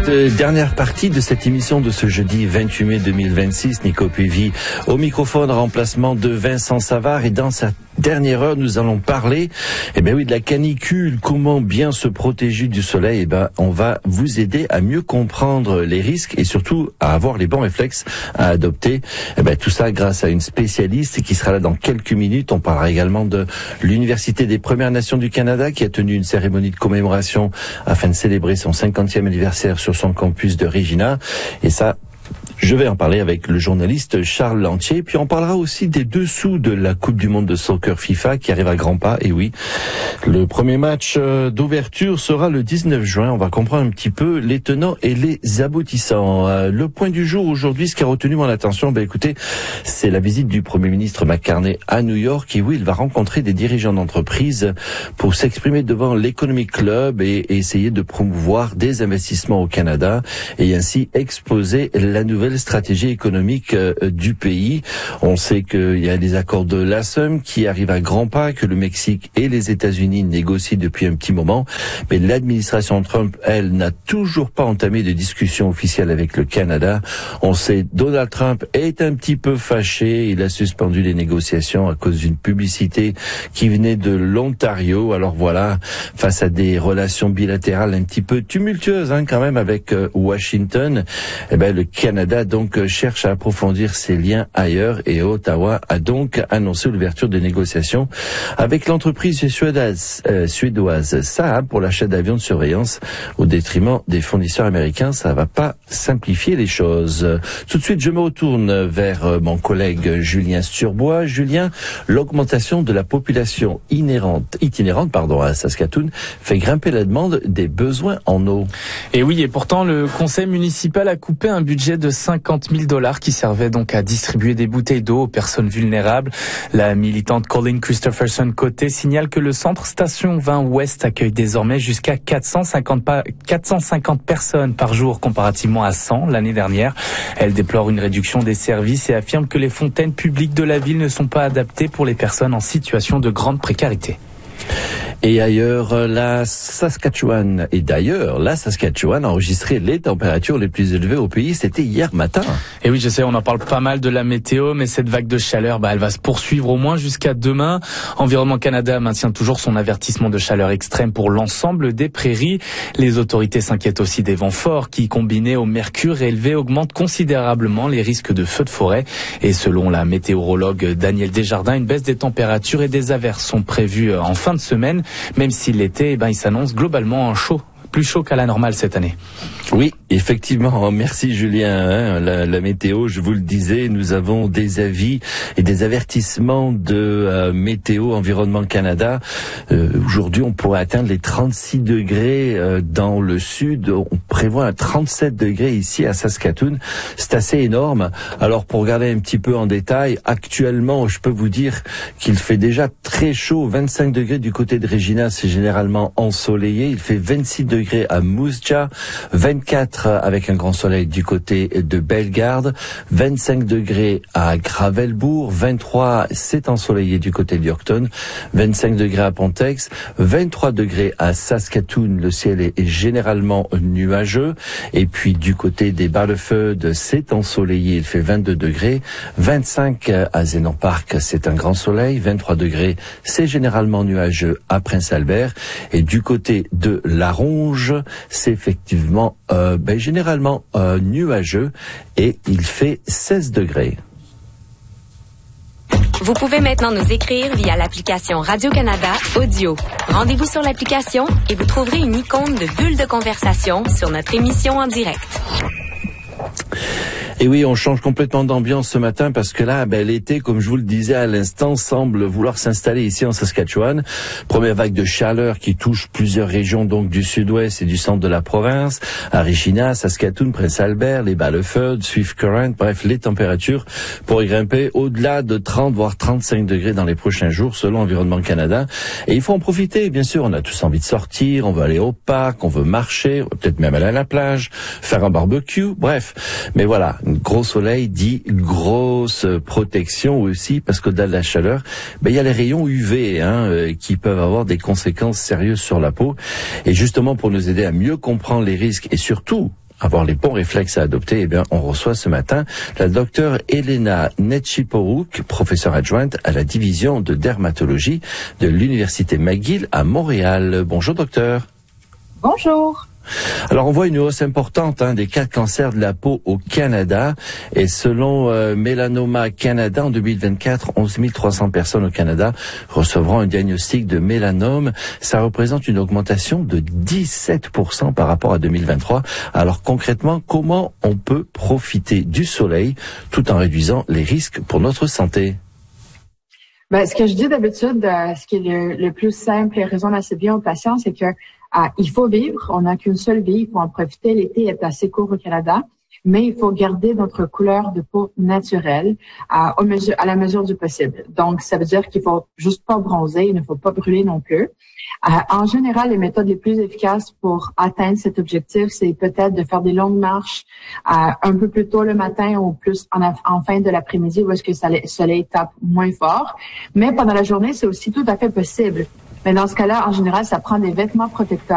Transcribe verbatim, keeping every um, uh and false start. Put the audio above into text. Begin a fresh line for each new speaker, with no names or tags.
Euh, dernière partie de cette émission de ce jeudi vingt-huit mai deux mille vingt-six. Nico Pévy au microphone, remplacement de Vincent Savard. Et dans cette dernière heure, nous allons parler, eh ben oui, de la canicule. Comment bien se protéger du soleil? Eh ben, on va vous aider à mieux comprendre les risques et surtout à avoir les bons réflexes à adopter. Eh ben, tout ça grâce à une spécialiste qui sera là dans quelques minutes. On parlera également de l'Université des Premières Nations du Canada qui a tenu une cérémonie de commémoration afin de célébrer son cinquantième anniversaire sur son campus de Regina. Et ça, je vais en parler avec le journaliste Charles Lantier. Puis on parlera aussi des dessous de la Coupe du Monde de soccer FIFA qui arrive à grands pas. Et oui, le premier match d'ouverture sera le dix-neuf juin. On va comprendre un petit peu les tenants et les aboutissants. Le point du jour aujourd'hui, ce qui a retenu mon attention, ben écoutez, c'est la visite du Premier ministre McCartney à New York. Et oui, il va rencontrer des dirigeants d'entreprise pour s'exprimer devant l'Economic Club et, et essayer de promouvoir des investissements au Canada et ainsi exposer la nouvelle stratégie économique euh, du pays. On sait qu'il y a des accords de l'A S E M qui arrivent à grands pas, que le Mexique et les États-Unis négocient depuis un petit moment, mais l'administration Trump, elle, n'a toujours pas entamé de discussion officielle avec le Canada. On sait Donald Trump est un petit peu fâché, il a suspendu les négociations à cause d'une publicité qui venait de l'Ontario. Alors voilà, face à des relations bilatérales un petit peu tumultueuses hein, quand même avec euh, Washington, eh ben le Canada donc cherche à approfondir ses liens ailleurs et Ottawa a donc annoncé l'ouverture des négociations avec l'entreprise suédoise, euh, suédoise Saab pour l'achat d'avions de surveillance au détriment des fournisseurs américains. Ça va pas simplifier les choses. Tout de suite, je me retourne vers mon collègue Julien Sturbois. Julien, l'augmentation de la population inhérente, itinérante pardon, à Saskatoon fait grimper la demande des besoins en eau.
Et oui, et pourtant le conseil municipal a coupé un budget de cinquante mille dollars qui servait donc à distribuer des bouteilles d'eau aux personnes vulnérables. La militante Colleen Christopherson Côté signale que le centre Station vingt Ouest accueille désormais jusqu'à quatre cent cinquante, quatre cent cinquante personnes par jour comparativement à cent l'année dernière. Elle déplore une réduction des services et affirme que les fontaines publiques de la ville ne sont pas adaptées pour les personnes en situation de grande précarité.
Et ailleurs, la Saskatchewan, et d'ailleurs, la Saskatchewan a enregistré les températures les plus élevées au pays. C'était hier matin.
Et oui, je sais, on en parle pas mal de la météo, mais cette vague de chaleur, bah, elle va se poursuivre au moins jusqu'à demain. Environnement Canada maintient toujours son avertissement de chaleur extrême pour l'ensemble des prairies. Les autorités s'inquiètent aussi des vents forts qui, combinés au mercure élevé, augmentent considérablement les risques de feux de forêt. Et selon la météorologue Danielle Desjardins, une baisse des températures et des averses sont prévues en fin de semaine. Même si l'été, eh ben, il s'annonce globalement chaud, plus chaud qu'à la normale cette année.
Oui, effectivement. Merci Julien. La, la météo, je vous le disais, nous avons des avis et des avertissements de euh, Météo Environnement Canada. Euh, aujourd'hui, on pourrait atteindre les trente-six degrés euh, dans le sud. On prévoit un trente-sept degrés ici à Saskatoon. C'est assez énorme. Alors, pour regarder un petit peu en détail, actuellement, je peux vous dire qu'il fait déjà très chaud. vingt-cinq degrés du côté de Regina, c'est généralement ensoleillé. Il fait vingt-six degrés à Moose Jaw, vingt-quatre avec un grand soleil du côté de Bellegarde, vingt-cinq degrés à Gravelbourg, vingt-trois c'est ensoleillé du côté de Yorkton, vingt-cinq degrés à Pontex, vingt-trois degrés à Saskatoon, le ciel est généralement nuageux, et puis du côté des Barlefeuds, c'est ensoleillé, il fait vingt-deux degrés, vingt-cinq à Zénon Park, c'est un grand soleil, vingt-trois degrés, c'est généralement nuageux à Prince-Albert, et du côté de La Ronge, c'est effectivement Euh, ben, généralement euh, nuageux et il fait seize degrés.
Vous pouvez maintenant nous écrire via l'application Radio-Canada Audio. Rendez-vous sur l'application et vous trouverez une icône de bulle de conversation sur notre émission en direct.
Et oui, on change complètement d'ambiance ce matin parce que là, ben, l'été, comme je vous le disais à l'instant, semble vouloir s'installer ici en Saskatchewan. Première vague de chaleur qui touche plusieurs régions donc du sud-ouest et du centre de la province. À Regina, Saskatoon, Prince-Albert, les Barlefeuds, Swift Current, bref, les températures pourraient grimper au-delà de trente voire trente-cinq degrés dans les prochains jours selon Environnement Canada. Et il faut en profiter, bien sûr, on a tous envie de sortir, on veut aller au parc, on veut marcher, on veut peut-être même aller à la plage, faire un barbecue, bref. Mais voilà, gros soleil dit grosse protection aussi, parce qu'au-delà de la chaleur, ben, il y a les rayons U V hein, euh, qui peuvent avoir des conséquences sérieuses sur la peau. Et justement, pour nous aider à mieux comprendre les risques et surtout avoir les bons réflexes à adopter, eh bien, on reçoit ce matin la docteure Elena Netchiporouk, professeure adjointe à la division de dermatologie de l'Université McGill à Montréal. Bonjour docteur.
Bonjour.
Alors on voit une hausse importante hein, des cas de cancer de la peau au Canada et selon euh, Melanoma Canada en deux mille vingt-quatre, onze mille trois cents personnes au Canada recevront un diagnostic de mélanome. Ça représente une augmentation de dix-sept pour cent par rapport à deux mille vingt-trois. Alors concrètement, comment on peut profiter du soleil tout en réduisant les risques pour notre santé?
Ben, ce que je dis d'habitude, euh, ce qui est le, le plus simple et résonne assez bien aux patients, c'est que Ah, il faut vivre, on n'a qu'une seule vie, il faut en profiter. L'été est assez court au Canada, mais il faut garder notre couleur de peau naturelle à, au mesure, à la mesure du possible. Donc, ça veut dire qu'il faut juste pas bronzer, il ne faut pas brûler non plus. Euh, en général, les méthodes les plus efficaces pour atteindre cet objectif, c'est peut-être de faire des longues marches euh, un peu plus tôt le matin ou plus en, en fin de l'après-midi où est-ce que le soleil tape moins fort. Mais pendant la journée, c'est aussi tout à fait possible. Mais dans ce cas-là, en général, ça prend des vêtements protecteurs.